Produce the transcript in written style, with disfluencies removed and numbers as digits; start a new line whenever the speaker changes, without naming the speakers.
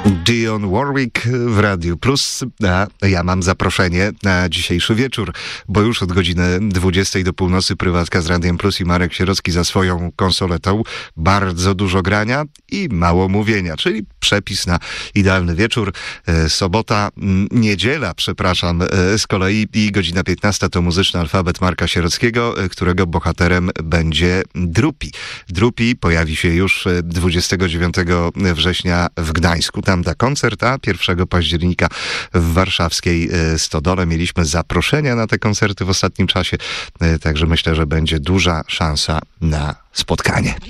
Dionne Warwick w Radiu Plus, a ja mam zaproszenie na dzisiejszy wieczór, bo już od godziny 20 do północy prywatka z Radiem Plus i Marek Sierocki za swoją konsoletą. Bardzo dużo grania i mało mówienia, czyli przepis na idealny wieczór. Sobota, niedziela, przepraszam, z kolei i godzina 15 to muzyczny alfabet Marka Sierockiego, którego bohaterem będzie Drupi. Drupi pojawi się już 29 września w Gdańsku. Tam da koncert, a 1 października w warszawskiej Stodole. Mieliśmy zaproszenia na te koncerty w ostatnim czasie, także myślę, że będzie duża szansa na spotkanie.